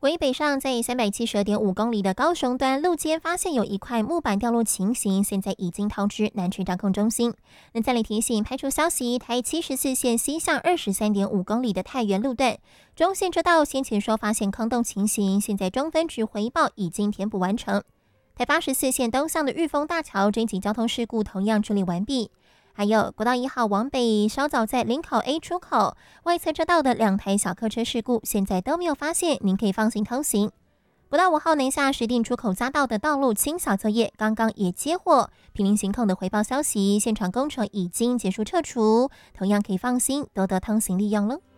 国一北上在372.5公里的高雄端路肩发现有一块木板掉落情形，现在已经通知南区掌控中心。那再来提醒，排除消息，台74线西向23.5公里的太原路段中线车道先前说发现坑洞情形，现在中分局回报已经填补完成。台84线东向的裕丰大桥这起交通事故同样处理完毕。还有国道1号往北稍早在林口 A 出口外侧车道的2台小客车事故，现在都没有发现，您可以放心通行。国道5号南下石碇出口匝道的道路清扫作业刚刚也接获毗邻行控的回报消息，现场工程已经结束撤除，同样可以放心多多通行利用了。